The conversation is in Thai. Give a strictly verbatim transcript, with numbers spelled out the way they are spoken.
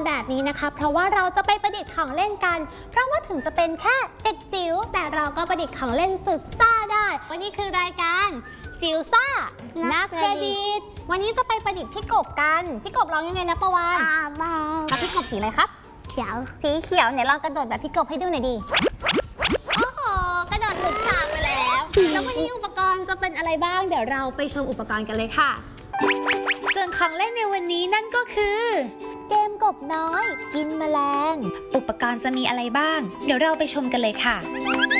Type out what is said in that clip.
แบบนี้นะคะเพราะว่าเราจะไปประดิษฐ์ของเล่นกันเพราะว่าถึงจะเป็นแค่เด็กจิ๋วแต่เราก็ประดิษฐ์ของเล่นสุดซ่าได้วันนี้คือรายการจิ๋วซ่านักประดิษฐ์วันนี้จะไปประดิษฐ์พี่กบกันพี่กบร้องยังไงนะประวานแล้วพี่กบสีอะไรครับเขียวสีเขียวเนี่ยลองกระโดดแบบพี่กบให้ดูหน่อยดิโอ้โหกระโดดหลุดฉากไปแล้วแล้ววันนี้อุปกรณ์จะเป็นอะไรบ้างเดี๋ยวเราไปชมอุปกรณ์กันเลยค่ะส่วนของเล่นในวันนี้นั่นก็คือเกมกบน้อยกินแมลงอุปกรณ์จะมีอะไรบ้างเดี๋ยวเราไปชมกันเลยค่ะ